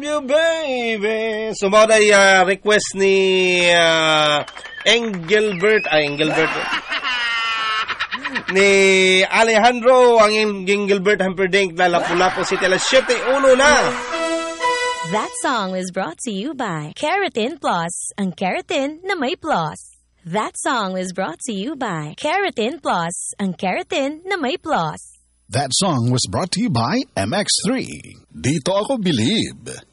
You baby. Sumunod ay request ni Engelbert ni Alejandro. Ang Engelbert Hamperdink na Lapu-Lapu City. Alas 7:01 na. That song was brought to you by Keratin Plus, ang keratin na may plus. That song was brought to you by Keratin Plus, ang keratin na may plus. That song was brought to you by MX3. Dito ako believe.